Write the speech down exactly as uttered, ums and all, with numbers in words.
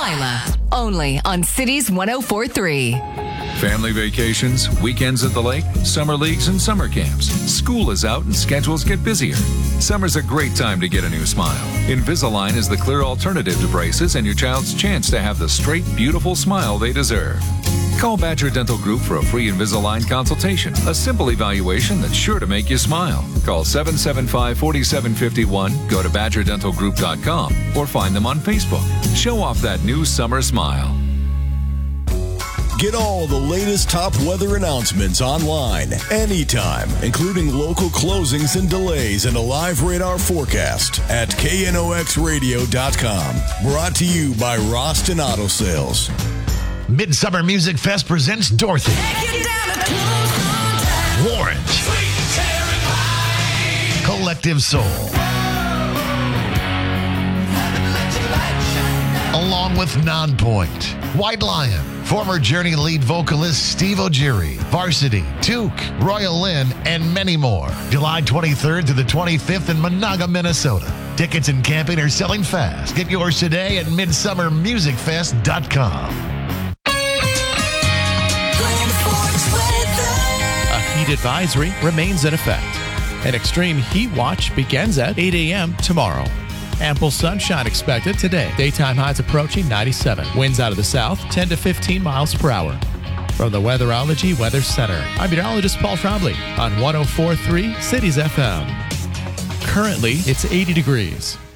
Lila, only on Cities one oh four point three. Family vacations, weekends at the lake, summer leagues, and summer camps. School is out and schedules get busier. Summer's a great time to get a new smile. Invisalign is the clear alternative to braces and your child's chance to have the straight, beautiful smile they deserve. Call Badger Dental Group for a free Invisalign consultation, a simple evaluation that's sure to make you smile. Call seven seven five, four seven five one, go to badger dental group dot com, or find them on Facebook. Show off that new summer smile. Get all the latest top weather announcements online, anytime, including local closings and delays and a live radar forecast at K N O X radio dot com. Brought to you by Roston Auto Sales. Midsummer Music Fest presents Dorothy, Warrant, Collective Soul, along with Nonpoint, White Lion, former Journey lead vocalist Steve Ogiri, Varsity, Took, Royal Lynn, and many more. July twenty-third to the twenty-fifth in Monaga, Minnesota. Tickets and camping are selling fast. Get yours today at midsummer music fest dot com. A heat advisory remains in effect. An extreme heat watch begins at eight a.m. tomorrow. Ample sunshine expected today. Daytime highs approaching ninety-seven. Winds out of the south, ten to fifteen miles per hour. From the Weatherology Weather Center, I'm meteorologist Paul Trombley on one oh four point three Cities F M. Currently, it's eighty degrees.